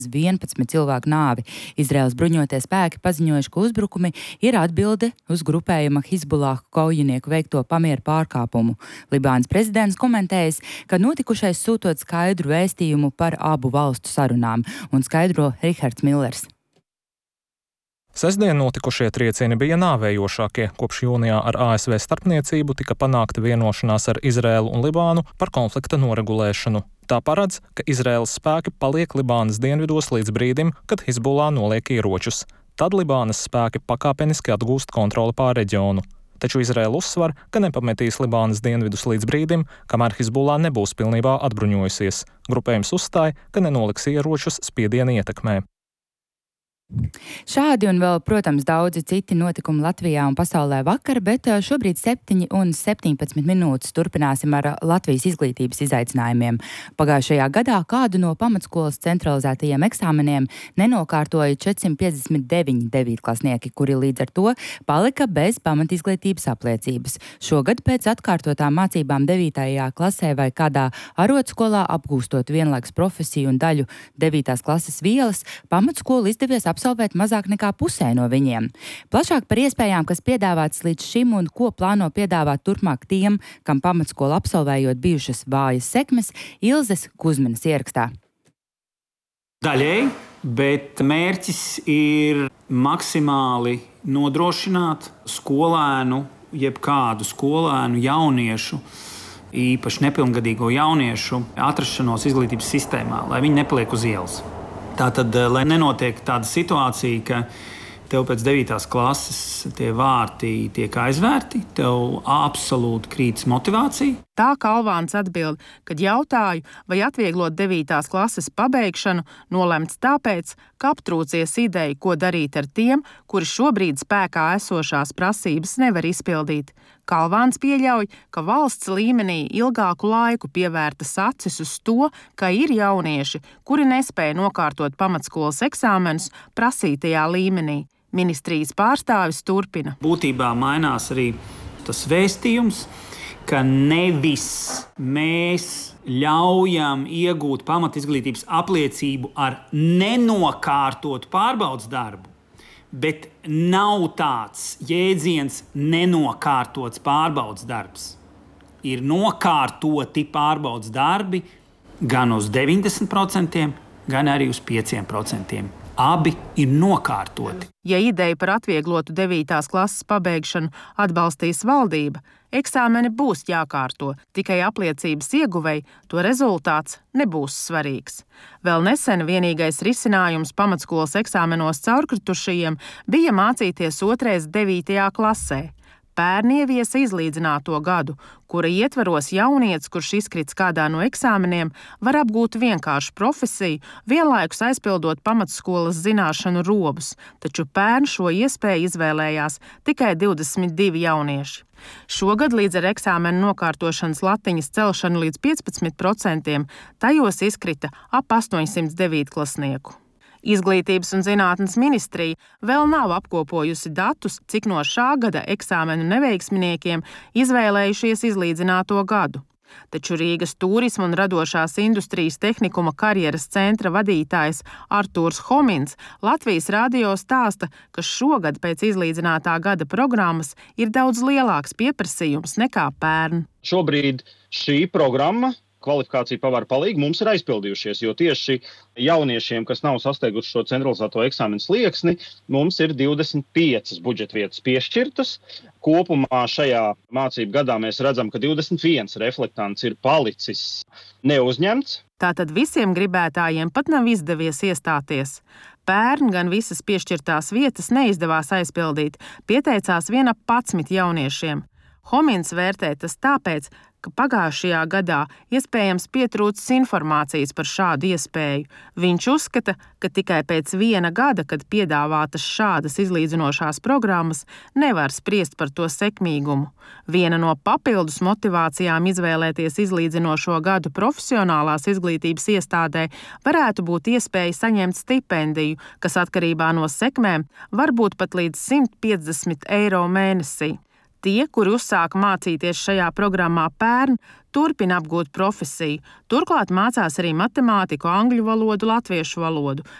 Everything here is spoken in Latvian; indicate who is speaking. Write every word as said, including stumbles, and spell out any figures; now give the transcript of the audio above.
Speaker 1: vienpadsmit cilvēku nāvi. Izraēlas bruņotie spēki paziņojuši, ka uzbrukumi ir atbilde uz grupējuma Hizbullah kaujinieku veikto pamieru pārkāpumu. Libānas prezidents komentējis, ka notikušais sūtot skaidru vēstījumu par abu valstu sarunām, un skaidro Rihards Millers.
Speaker 2: Sestdien notikušie triecieni bija nāvējošākie. Kopš jūnijā ar A S V starpniecību tika panākta vienošanās ar Izraēlu un Libānu par konflikta noregulēšanu. Tā paredz, ka Izraēlas spēki paliek Libānas dienvidos līdz brīdim, kad Hizbullah noliek ieročus. Tad Libānas spēki pakāpeniski atgūst kontroli pār reģionu. Taču Izraēla uzsver, ka nepametīs Libānas dienvidus līdz brīdim, kamēr Hizbullah nebūs pilnībā atbruņojusies. Grupējums uzstāja, ka nenoliks ieročus spiediena ietekmē.
Speaker 1: Šādi un vēl, protams, daudzi citi notikumi Latvijā un pasaulē vakar, bet šobrīd septiņi un septiņpadsmit minūtes turpināsim ar Latvijas izglītības izaicinājumiem. Pagājušajā gadā kādu no pamatskolas centralizētajiem eksāmeniem nenokārtoja četrsimt piecdesmit deviņi devītklasnieki, kuri līdz ar to palika bez pamatizglītības apliecības. Šogad pēc atkārtotām mācībām devītajā klasē vai kādā arotskolā apgūstot vienlaikus profesiju un daļu devītās klases vielas, pamatskolu izdevies apsvērt absolvēt mazāk nekā pusē no viņiem. Plašāk par iespējām, kas piedāvāts līdz šim un ko plāno piedāvāt turpmāk tiem, kam pamatskolu absolvējot bijušas vājas sekmes, Ilzes Kuzminas ierakstā.
Speaker 3: Daļēji, bet mērķis ir maksimāli nodrošināt skolēnu, jebkādu skolēnu, jauniešu, īpaši nepilngadīgo jauniešu atrašanos izglītības sistēmā, lai viņi nepaliek uz ielas. Tātad, lai nenotiek tāda situācija, ka tev pēc devītās klases tie vārti tiek aizvērti, tev absolūti krītas motivācija.
Speaker 4: Tā Kalvāns atbild, kad jautāju, vai atvieglot devītās klases pabeigšanu nolemts tāpēc, ka aptrūcies ideja, ko darīt ar tiem, kuri šobrīd spēkā esošās prasības nevar izpildīt. Kalvāns pieļauj, ka valsts līmenī ilgāku laiku pievērtas acis uz to, ka ir jaunieši, kuri nespēja nokārtot pamatskolas eksāmenus prasītajā līmenī. Ministrijas pārstāvis turpina.
Speaker 3: Būtībā mainās arī tas vēstījums, ka nevis mēs ļaujam iegūt pamatizglītības apliecību ar nenokārtotu pārbaudes darbu, bet nav tāds jēdziens nenokārtots pārbaudes darbs. Ir nokārtoti pārbaudes darbi gan uz deviņdesmit procentiem, gan arī uz pieciem procentiem. Abi ir nokārtoti.
Speaker 4: Ja ideja par atvieglotu devītās klases pabeigšanu atbalstīs valdība, eksāmeni būs jākārto, tikai apliecības ieguvēji to rezultāts nebūs svarīgs. Vēl nesen vienīgais risinājums pamatskolas eksāmenos caurkritušajiem bija mācīties otrais devītajā klasē. Pērn ieviesa izlīdzināto gadu, kura ietvaros jaunietis, kurš izkrits kādā no eksāmeniem, var apgūt vienkāršu profesiju, vienlaikus aizpildot pamatskolas zināšanu robus, taču pērn šo iespēju izvēlējās tikai divdesmit divi jaunieši. Šogad līdz ar eksāmenu nokārtošanas latiņas celšanu līdz piecpadsmit procentiem tajos izkrita ap astoņsimt devītklasnieku. Izglītības un zinātnes ministrija vēl nav apkopojusi datus, cik no šā gada eksāmenu neveiksminiekiem izvēlējušies izlīdzināto gadu. Taču Rīgas turisma un radošās industrijas tehnikuma karjeras centra vadītājs Artūrs Homins Latvijas radio stāsta, ka šogad pēc izlīdzinātā gada programmas ir daudz lielāks pieprasījums nekā pērn.
Speaker 5: Šobrīd šī programma kvalifikācija pavāra palīgi mums ir aizpildījušies, jo tieši jauniešiem, kas nav sasteiguši šo centralizēto eksāmenu slieksni, mums ir divdesmit piecas budžetvietas piešķirtas. Kopumā šajā mācību gadā mēs redzam, ka divdesmit viens reflektants ir palicis neuzņemts.
Speaker 4: Tātad visiem gribētājiem pat nav izdevies iestāties. Pērn gan visas piešķirtās vietas neizdevās aizpildīt, pieteicās vien ap padsmit jauniešiem. Homins vērtē tas tāpēc, ka pagājušajā gadā iespējams pietrūcis informācijas par šādu iespēju. Viņš uzskata, ka tikai pēc viena gada, kad piedāvātas šādas izlīdzinošās programmas, nevar spriest par to sekmīgumu. Viena no papildus motivācijām izvēlēties izlīdzinošo gadu profesionālās izglītības iestādē varētu būt iespēja saņemt stipendiju, kas atkarībā no sekmēm var būt pat līdz simt piecdesmit eiro mēnesī. Tie, kuri uzsāka mācīties šajā programmā pērn, turpina apgūt profesiju. Turklāt mācās arī matemātiku, angļu valodu, latviešu valodu.